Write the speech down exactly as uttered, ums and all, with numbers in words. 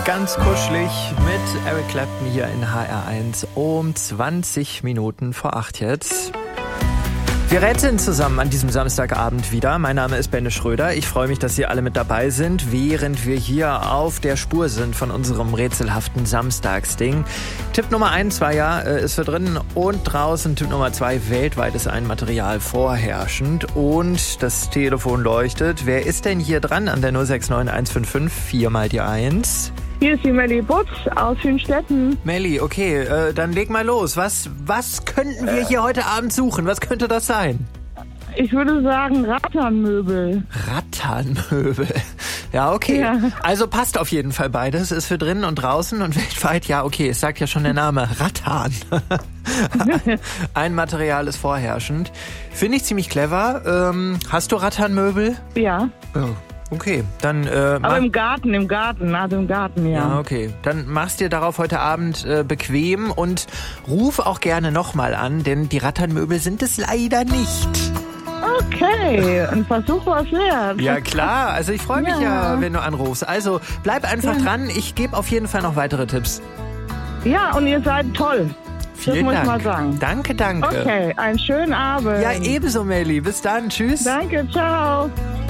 Ganz kuschelig mit Eric Clapton hier in H R eins um zwanzig Minuten vor acht jetzt. Wir rätseln zusammen an diesem Samstagabend wieder. Mein Name ist Benne Schröder. Ich freue mich, dass Sie alle mit dabei sind, während wir hier auf der Spur sind von unserem rätselhaften Samstagsding. Tipp Nummer eins war ja, ist für drinnen und draußen. Tipp Nummer zwei, weltweit ist ein Material vorherrschend. Und das Telefon leuchtet. Wer ist denn hier dran an der null sechs neun eins fünf fünf vier mal die eins? Hier ist die Melli Butz aus Hünstetten. Melli, okay, äh, dann leg mal los. Was, was könnten wir hier heute Abend suchen? Was könnte das sein? Ich würde sagen Rattanmöbel. Rattanmöbel. Ja, okay. Ja. Also passt auf jeden Fall beides. Ist für drinnen und draußen und weltweit. Ja, okay, es sagt ja schon der Name. Rattan. Ein Material ist vorherrschend. Finde ich ziemlich clever. Ähm, hast du Rattanmöbel? Ja. Oh. Okay, dann... Äh, Aber im Garten, im Garten, also im Garten, ja. Ja, okay. Dann machst dir darauf heute Abend äh, bequem und ruf auch gerne nochmal an, denn die Rattanmöbel sind es leider nicht. Okay, ein Versuch war's wert. Ja klar, also ich freue mich ja. ja, wenn du anrufst. Also bleib einfach ja. dran, ich gebe auf jeden Fall noch weitere Tipps. Ja, und ihr seid toll. Vielen das muss Dank. ich mal sagen. Danke, danke. Okay, einen schönen Abend. Ja, ebenso, Melli. Bis dann. Tschüss. Danke, ciao.